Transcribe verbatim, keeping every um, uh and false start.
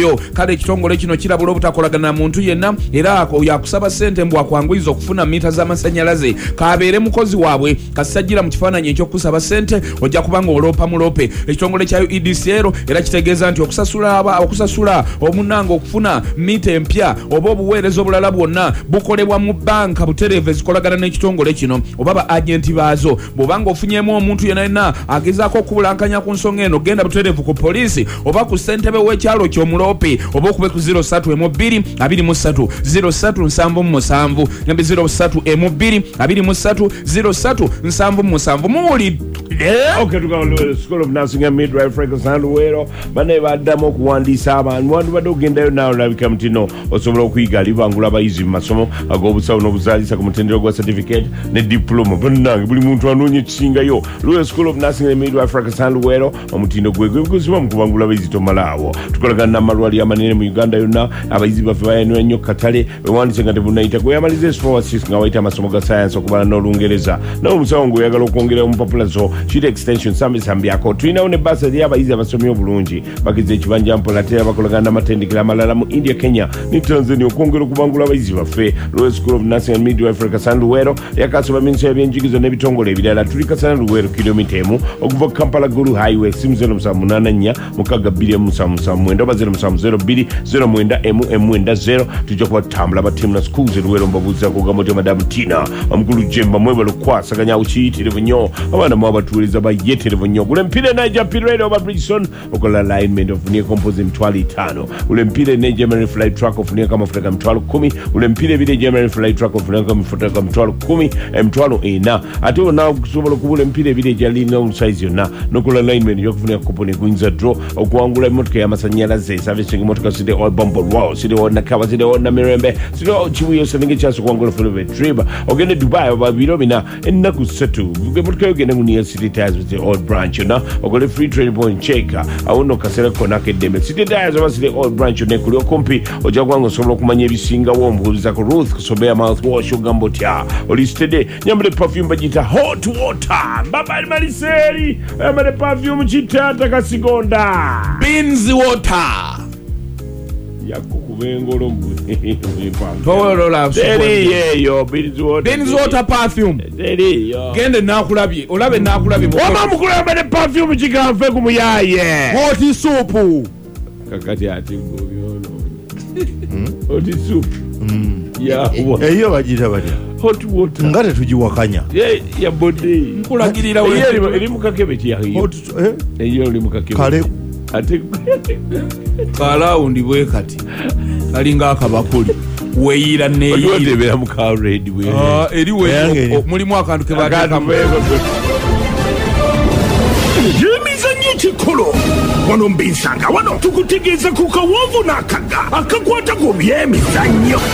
yo kale ekitongole kino kirabula obutakolagana muntu yenna era yakusaba ssente mbwa kwangwiza okufuna mita z'amasannyalaze kabeere mukozi waabwe kasajjira mu kifaananyi ekyokusaba ssente ojja kubanga oloopa mulope. Ekitongole kya E D C L era kitegeeza nti okusasula aba okusasula omunango okufuna mita empya oba obuweereza obulala bwonna bukolebwa mu banka butereevu ezikolagana n'ekitongole kino oba ba agenti baazo. Bw'obanga ofunyemu omuntu yenna yenna agezaako okubulankanya ku nsonga eno genda butereevu ku poliisi oba ku ssentebe w'ekyalo ky'omulope oba okube ku zero three emu bbiri abiri mu ssatu zero three nsanvu mu musanvu nambe zero three emu bbiri abiri mu ssatu zero three nsanvu mu musanvu. Muwulidde? Okay, tukalo School of Nursing and Midwife Freckles Handwero bane baddamu okuwandiisa abantu wantu badde ogendayo nawe olabika mutino osobola okuyiga libangula abayizi mu masomo ag'obusawo n'obuzaalisa ku mutendera gwa certificate ne diploma. Bannange buli muntu anoonye ekisingayo. Royal School of Nursing and Midwife Freckles Handwero omutindo gwe gwe mu kubangula abayizi tomalaawo. Tukolagana n'amalwaliro amanene mu Uganda yonna abayizi baffe bayanira nnyo katale bewandiise nga tebunayita gwe yamaliza S four six nga wayita amasomo ga science okubala n'Olungereza nawe omusawo ng'oyagala okwongera omupapula zo Chile Extension Sambi Sambiako tulinawo ne basa eri abayizi abasomye obulungi bagize ekibanja mpola ate abakolagana n'amatendekero amalala mu India, Kenya ne Tanzania okwongera okubangula abayizi baffe. Royal School of Nursing and Midwife Freckles Handwero yakasaba minisitule y'ebyenjigiriza n'ebitongole ebirala tuli Kasana Luwero kilomita emu okuva Kampala Gulu Highway simu zero musanvu munaana nnya mukaaga bbiri emu musanvu musanvu mwenda oba zero musanvu zero bbiri zero mwenda emu emu mwenda zero tujja kubatambula batiimu na schools Luwero mbabuuzaako gamoti Madamu Tina omukulu Jemba mwebale okwasaganya bukiyitirivu nnyo abaana mwabatuwuliriza bayeterevu nnyo. Gula mpira naija pirate oba Bridgestone okola alignment ofunie composite mitwalo itaano. Ule mpira ne German flight truck ofunie kama mafuta ga mitwalo kumi. Ule mpira bide German flight truck ofunie kama mafuta ga mitwalo kumi mitwalo ena. Ate ona kusobola kubula mpira bide jali na size yonna nokola alignment yokufunia kupone kuinza draw okuwangula emotoka y'amasannyalaze servicing emotoka side oil bumper wow side ona kawa side ona mirembe side chibuyo senenge chaso kuwangula full trip ogende Dubai oba biromina ennaku ssatu emotoka yogende ngunia city tires with the old branch yonna ogole free trade point checker awuno kasera konake deme city tires oba city old branch ne kuli okumpi ojja kwanga osobola okumanya ebisinga wombuuliza ku Ruth kusobea mouthwash ogambo tya olistede nyambale perfume bagita hot water baba maliseri amale perfume chitata kasigonda Beans water yakukubengolo mbwe tolo la deli yeyo Beans water Beans water perfume deli yo gende nakulabye olabe nakulabye wama mukulaba ne perfume chikamfe kumuyaye hot soup kakati ati ngobyono hot soup ya eyo bagita batya hot water ngate tujiwakanya ye ya body nkulagirira we eri mukakebe tiyayo hot eh eyo eri mukakebe kale ate kalaundi bwe kati kalinga akabakuli weyira neyira odebera mu car red we ah eri we mulimu akantu ke bataka emizannyo kikolo wano mbinsanga wano tukutegeeza ku kawovu n'akaga akakwata ku by'emizannyo.